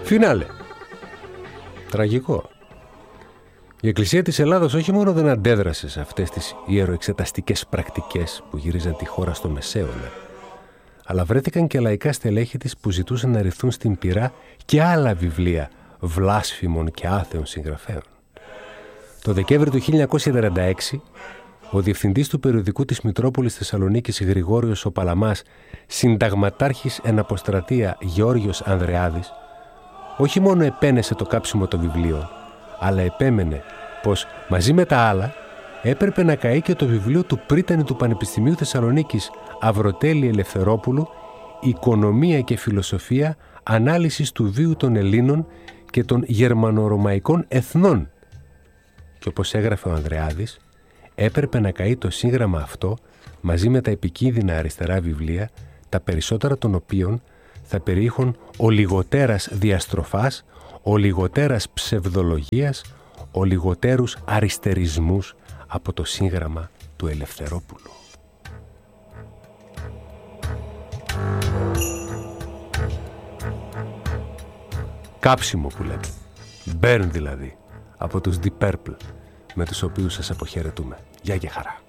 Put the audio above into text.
Φινάλε. Τραγικό. Η Εκκλησία της Ελλάδος όχι μόνο δεν αντέδρασε σε αυτές τις ιεροεξεταστικές πρακτικές που γύριζαν τη χώρα στο Μεσαίωνα, αλλά βρέθηκαν και λαϊκά στελέχη της που ζητούσαν να ρηθούν στην πυρά και άλλα βιβλία βλάσφημων και άθεων συγγραφέων. Το Δεκέμβρη του 1946, ο διευθυντής του περιοδικού της Μητρόπολης Θεσσαλονίκης Γρηγόριος ο Παλαμάς, συνταγματάρχης εν αποστρατεία Γεώργιος Ανδρεάδης, όχι μόνο επένεσε το κάψιμο των βιβλίων, αλλά επέμενε πως μαζί με τα άλλα έπρεπε να καεί και το βιβλίο του πρίτανη του Πανεπιστημίου Θεσσαλονίκης Αυροτέλη Ελευθερόπουλου «Οικονομία και φιλοσοφία ανάλυσης του βίου των Ελλήνων και των γερμανορωμαϊκών εθνών». Και όπως έγραφε ο Ανδρεάδης, έπρεπε να καεί το σύγγραμμα αυτό μαζί με τα επικίνδυνα αριστερά βιβλία, τα περισσότερα των οποίων θα περιείχουν ολιγοτέρας διαστροφάς, ολιγοτέρας ψευδολογίας, ολιγοτέρους αριστερισμούς από το σύγγραμμα του Ελευθερόπουλου. Κάψιμο που λέτε. Burn δηλαδή, από τους Deep Purple, με τους οποίους σας αποχαιρετούμε. Γεια και χαρά.